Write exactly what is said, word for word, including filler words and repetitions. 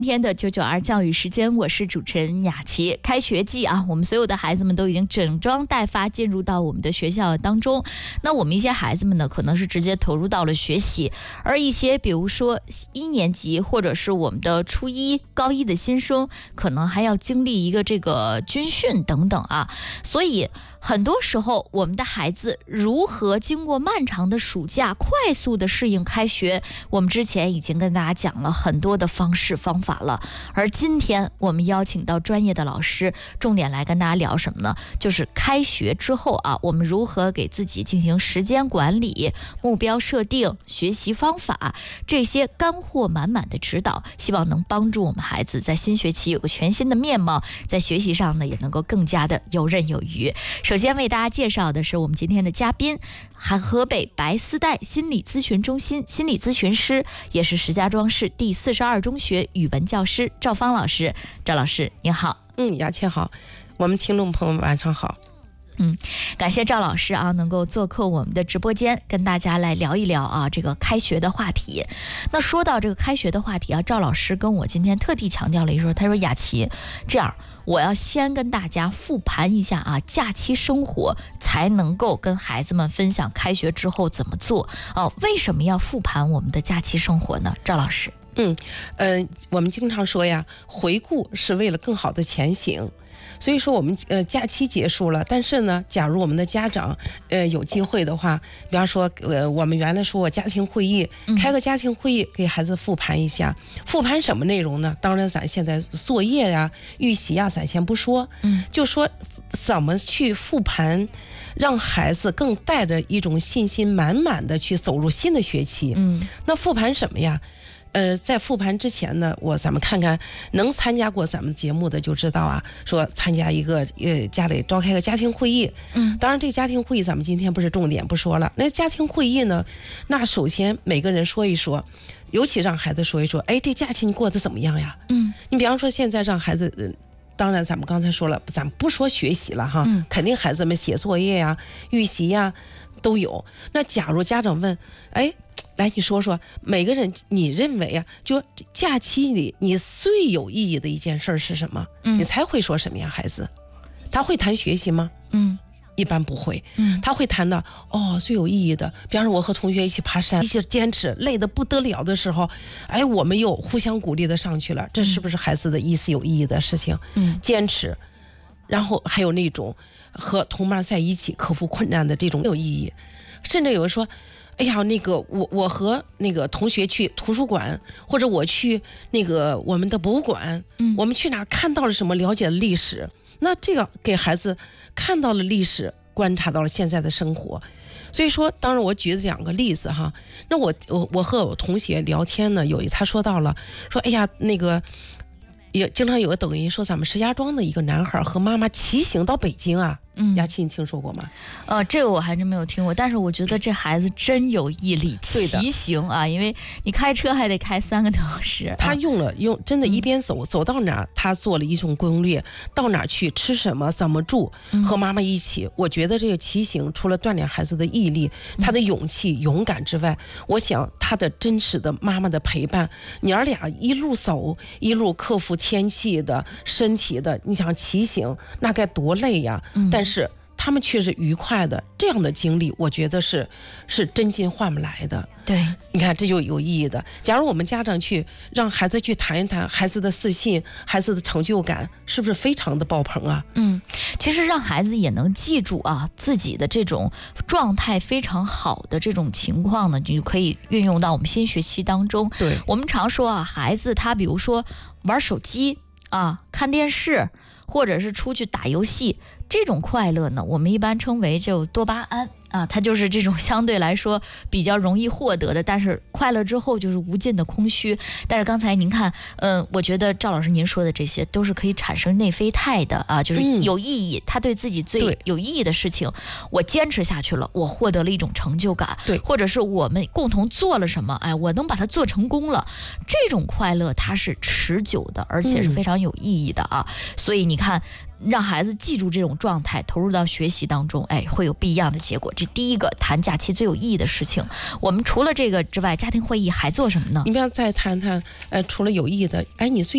今天的九九二教育时间，我是主持人雅琪。开学季啊，我们所有的孩子们都已经整装待发进入到我们的学校当中。那我们一些孩子们呢，可能是直接投入到了学习，而一些比如说一年级或者是我们的初一、高一的新生，可能还要经历一个这个军训等等啊。所以很多时候，我们的孩子如何经过漫长的暑假快速的适应开学，我们之前已经跟大家讲了很多的方式方法了。而今天我们邀请到专业的老师，重点来跟大家聊什么呢？就是开学之后啊，我们如何给自己进行时间管理、目标设定、学习方法，这些干货满满的指导，希望能帮助我们孩子在新学期有个全新的面貌，在学习上呢也能够更加的游刃有余。首先为大家介绍的是我们今天的嘉宾，河北白丝带心理咨询中心心理咨询师，也是石家庄市第四十二中学语文教师赵芳老师。赵老师您好。 嗯，雅倩好，我们听众朋友们晚上好。 嗯，感谢赵老师啊，能够做客我们的直播间，跟大家来聊一聊啊这个开学的话题。那说到这个开学的话题啊，赵老师跟我今天特地强调了一说，他说雅琪，这样我要先跟大家复盘一下啊假期生活，才能够跟孩子们分享开学之后怎么做啊。为什么要复盘我们的假期生活呢？赵老师。 嗯，呃，我们经常说呀，回顾是为了更好的前行。所以说我们呃假期结束了，但是呢，假如我们的家长呃有机会的话，比方说呃我们原来说家庭会议，开个家庭会议给孩子复盘一下，复盘什么内容呢？当然咱现在作业呀、预习呀，咱先不说，嗯，就说怎么去复盘，让孩子更带着一种信心满满的去走入新的学期。嗯，那复盘什么呀？呃，在复盘之前呢，我咱们看看能参加过咱们节目的就知道啊，说参加一个呃家里召开个家庭会议，嗯，当然这个家庭会议咱们今天不是重点不说了。那家庭会议呢，那首先每个人说一说，尤其让孩子说一说，哎，这假期你过得怎么样呀？嗯，你比方说现在让孩子，呃、当然咱们刚才说了，咱们不说学习了哈，嗯，肯定孩子们写作业呀、预习呀都有。那假如家长问，哎，来，你说说每个人你认为啊，就假期里你最有意义的一件事是什么？嗯，你才会说什么呀？孩子，他会谈学习吗？嗯，一般不会。嗯，他会谈到哦，最有意义的，比方说我和同学一起爬山，一起坚持，累得不得了的时候，哎，我们又互相鼓励的上去了，这是不是孩子的意思有意义的事情？嗯，坚持，然后还有那种和同伴在一起克服困难的这种有意义，甚至有人说，哎呀，那个我我和那个同学去图书馆，或者我去那个我们的博物馆，嗯，我们去哪儿看到了什么，了解了历史，那这个给孩子看到了历史，观察到了现在的生活。所以说，当然我举了两个例子哈。那我我我和我同学聊天呢，有一他说到了，说哎呀那个。也经常有个抖音说咱们石家庄的一个男孩和妈妈骑行到北京啊，嗯，雅琪你听说过吗？ 呃，这个我还真没有听过，但是我觉得这孩子真有毅力，骑行啊，因为你开车还得开三个多小时。 他用了用真的一边走、嗯、走到哪儿，他做了一种攻略，到哪儿去吃什么、怎么住，和妈妈一起。嗯、我觉得这个骑行除了锻炼孩子的毅力、他的勇气、嗯、勇敢之外，我想他的真实的妈妈的陪伴，娘儿俩一路走，一路克服天气的、身体的，你想骑行那该多累呀！嗯、但是他们却是愉快的，这样的经历，我觉得是是真金换不来的。 对， 你看这就有意义的。假如我们家长去让孩子去谈一谈孩子的自信、孩子的成就感，是不是非常的爆棚啊？ 嗯，其实让孩子也能记住啊自己的这种状态非常好的这种情况呢，你就可以运用到我们新学期当中。 对， 我们常说啊，孩子他比如说玩手机啊、看电视，或者是出去打游戏，这种快乐呢，我们一般称为就多巴胺啊，它就是这种相对来说比较容易获得的，但是快乐之后就是无尽的空虚。但是刚才您看，嗯、呃，我觉得赵老师您说的这些都是可以产生内啡肽的啊，就是有意义，嗯、他对自己最有意义的事情，我坚持下去了，我获得了一种成就感， 对， 或者是我们共同做了什么，哎，我能把它做成功了，这种快乐它是持久的，而且是非常有意义的啊。嗯、所以你看。让孩子记住这种状态，投入到学习当中，哎，会有不一样的结果。这第一个谈假期最有意义的事情。我们除了这个之外，家庭会议还做什么呢？ 你不要再谈谈，呃，除了有意义的，哎，你最